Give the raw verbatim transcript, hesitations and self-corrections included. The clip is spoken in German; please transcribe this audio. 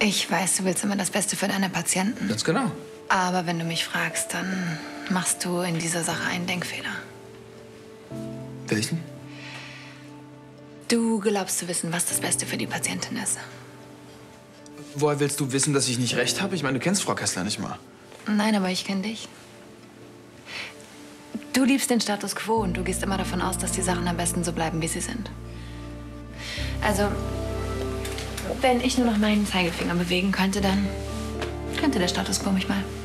Ich weiß, du willst immer das Beste für deine Patienten. Ganz genau. Aber wenn du mich fragst, dann machst du in dieser Sache einen Denkfehler. Welchen? Du glaubst zu wissen, was das Beste für die Patientin ist. Woher willst du wissen, dass ich nicht recht habe? Ich meine, du kennst Frau Kessler nicht mal. Nein, aber ich kenne dich. Du liebst den Status quo und du gehst immer davon aus, dass die Sachen am besten so bleiben, wie sie sind. Also, wenn ich nur noch meinen Zeigefinger bewegen könnte, dann könnte der Status quo mich mal.